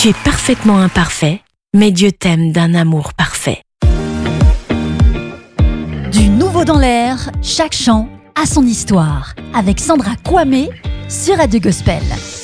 Tu es parfaitement imparfait, mais Dieu t'aime d'un amour parfait. Du nouveau dans l'air, chaque chant a son histoire. Avec Sandra Kwame sur Radio Gospel.